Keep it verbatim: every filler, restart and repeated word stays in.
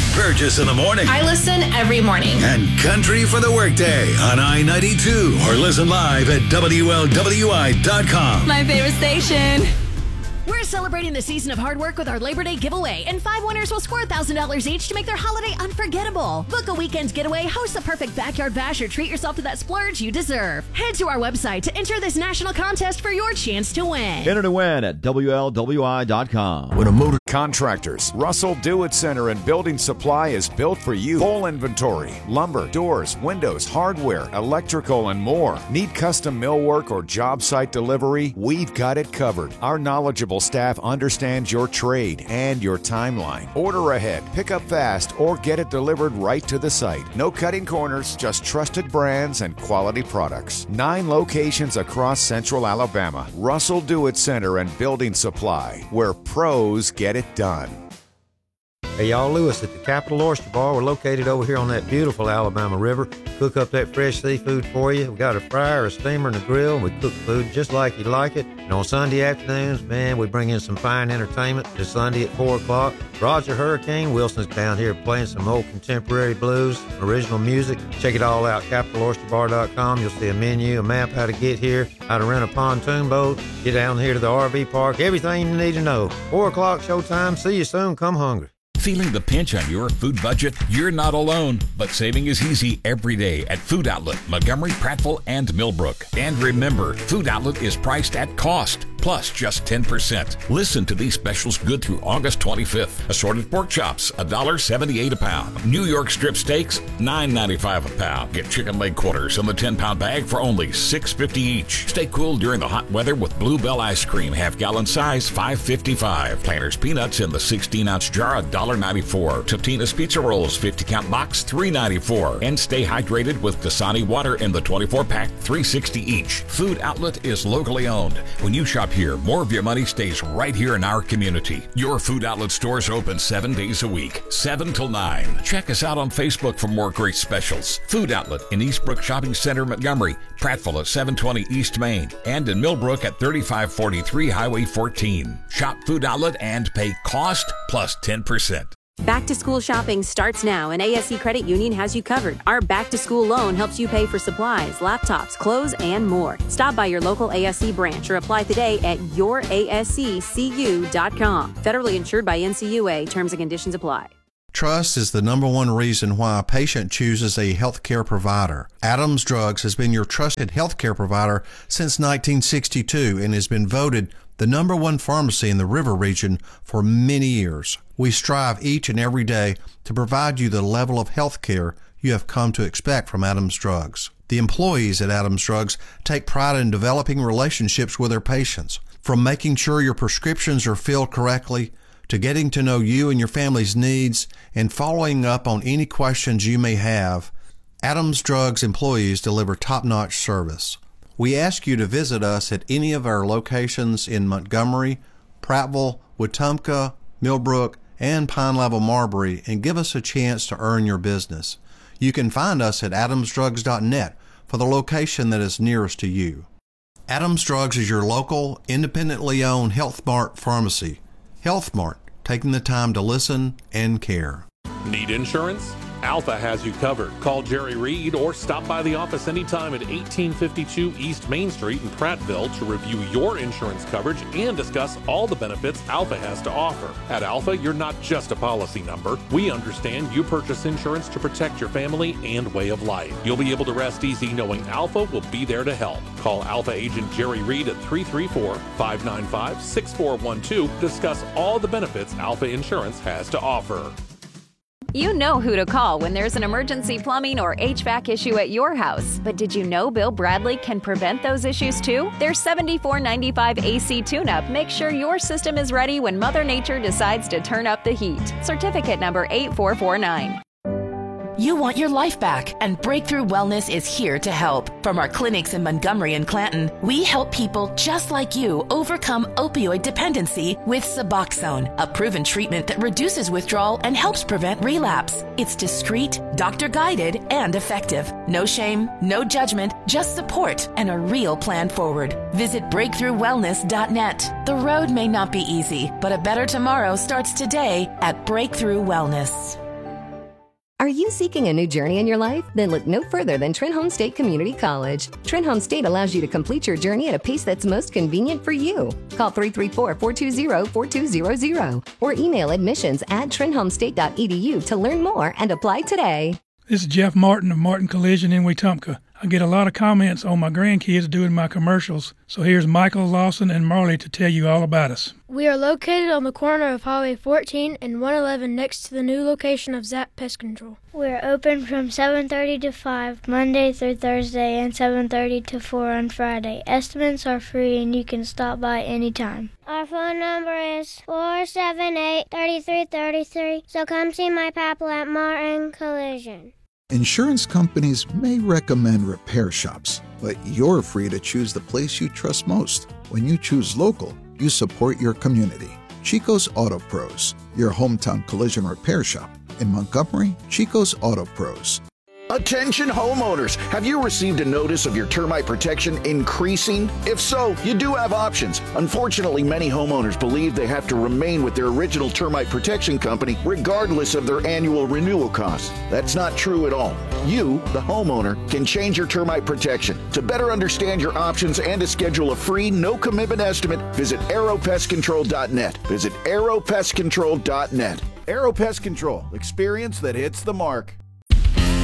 Burgess in the morning. I listen every morning. And Country for the Workday on I ninety-two or listen live at W L W I dot com. My favorite station. We're celebrating the season of hard work with our Labor Day giveaway, and five winners will score one thousand dollars each to make their holiday unforgettable. Book a weekend getaway, host the perfect backyard bash, or treat yourself to that splurge you deserve. Head to our website to enter this national contest for your chance to win. Enter to win at W L W I dot com. When a motor Contractors, Russell Do-It Center and Building Supply is built for you. Full inventory, lumber, doors, windows, hardware, electrical, and more. Need custom millwork or job site delivery? We've got it covered. Our knowledgeable staff understands your trade and your timeline. Order ahead, pick up fast, or get it delivered right to the site. No cutting corners, just trusted brands and quality products. Nine locations across Central Alabama. Russell Do-It Center and Building Supply, where pros get it done. Hey, y'all, Lewis at the Capital Oyster Bar. We're located over here on that beautiful Alabama River. Cook up that fresh seafood for you. We got a fryer, a steamer, and a grill, and we cook food just like you like it. And on Sunday afternoons, man, we bring in some fine entertainment this Sunday at four o'clock. Roger Hurricane Wilson's down here playing some old contemporary blues, original music. Check it all out, capital oyster bar dot com. You'll see a menu, a map how to get here, how to rent a pontoon boat, get down here to the R V park, everything you need to know. four o'clock showtime. See you soon. Come hungry. Feeling the pinch on your food budget? You're not alone, but saving is easy every day at Food Outlet, Montgomery, Prattville, and Millbrook. And remember, Food Outlet is priced at cost, plus just ten percent. Listen to these specials good through August twenty-fifth. Assorted pork chops, one dollar seventy-eight a pound. New York strip steaks, nine ninety-five a pound. Get chicken leg quarters in the ten pound bag for only six fifty each. Stay cool during the hot weather with Bluebell ice cream, half gallon size, five fifty-five. Planters peanuts in the sixteen ounce jar, one dollar ninety-four. Totino's pizza rolls, fifty count box, three ninety-four. And stay hydrated with Dasani water in the twenty-four pack, three sixty each. Food Outlet is locally owned. When you shop here, more of your money stays right here in our community. Your Food Outlet stores open seven days a week, seven till nine. Check us out on Facebook for more great specials. Food Outlet in Eastbrook Shopping Center, Montgomery, Prattville at seven twenty East Main, and in Millbrook at thirty-five forty-three Highway fourteen. Shop Food Outlet and pay cost plus ten percent. Back to school shopping starts now, and A S C Credit Union has you covered. Our back to school loan helps you pay for supplies, laptops, clothes, and more. Stop by your local A S C branch or apply today at your A S C C U dot com. Federally insured by N C U A. Terms and conditions apply. Trust is the number one reason why a patient chooses a healthcare provider. Adams Drugs has been your trusted healthcare provider since nineteen sixty-two and has been voted the number one pharmacy in the River region for many years. We strive each and every day to provide you the level of health care you have come to expect from Adams Drugs. The employees at Adams Drugs take pride in developing relationships with their patients. From making sure your prescriptions are filled correctly, to getting to know you and your family's needs, and following up on any questions you may have, Adams Drugs employees deliver top-notch service. We ask you to visit us at any of our locations in Montgomery, Prattville, Wetumpka, Millbrook, and Pine Level Marbury and give us a chance to earn your business. You can find us at adams drugs dot net for the location that is nearest to you. Adams Drugs is your local, independently owned Health Mart pharmacy. Health Mart, taking the time to listen and care. Need insurance? Alpha has you covered. Call Jerry Reed or stop by the office anytime at eighteen fifty-two East Main Street in Prattville to review your insurance coverage and discuss all the benefits Alpha has to offer. At Alpha, you're not just a policy number. We understand you purchase insurance to protect your family and way of life. You'll be able to rest easy knowing Alpha will be there to help. Call Alpha agent Jerry Reed at three three four, five nine five, six four one two to discuss all the benefits Alpha Insurance has to offer. You know who to call when there's an emergency plumbing or H V A C issue at your house. But did you know Bill Bradley can prevent those issues too? Their seventy-four ninety-five A C tune-up makes sure your system is ready when Mother Nature decides to turn up the heat. Certificate number eight four four nine. You want your life back, and Breakthrough Wellness is here to help. From our clinics in Montgomery and Clanton, we help people just like you overcome opioid dependency with Suboxone, a proven treatment that reduces withdrawal and helps prevent relapse. It's discreet, doctor-guided, and effective. No shame, no judgment, just support and a real plan forward. Visit breakthrough wellness dot net. The road may not be easy, but a better tomorrow starts today at Breakthrough Wellness. Are you seeking a new journey in your life? Then look no further than Trenholm State Community College. Trenholm State allows you to complete your journey at a pace that's most convenient for you. Call three three four, four two zero, four two zero zero or email admissions at trenholm state dot e d u to learn more and apply today. This is Jeff Martin of Martin Collision in Wetumpka. I get a lot of comments on my grandkids doing my commercials, so here's Michael, Lawson, and Marley to tell you all about us. We are located on the corner of Highway fourteen and one eleven next to the new location of Zap Pest Control. We're open from seven thirty to five, Monday through Thursday, and seven thirty to four on Friday. Estimates are free and you can stop by anytime. Our phone number is four seven eight, three three three three, so come see my papa at Martin Collision. Insurance companies may recommend repair shops, but you're free to choose the place you trust most. When you choose local, you support your community. Chico's Auto Pros, your hometown collision repair shop. In Montgomery, Chico's Auto Pros. Attention homeowners, have you received a notice of your termite protection increasing? If so, you do have options. Unfortunately, many homeowners believe they have to remain with their original termite protection company regardless of their annual renewal costs. That's not true at all. You, the homeowner, can change your termite protection. To better understand your options and to schedule a free, no-commitment estimate, visit arrow pest control dot net. Visit arrow pest control dot net. Arrow Pest Control, experience that hits the mark.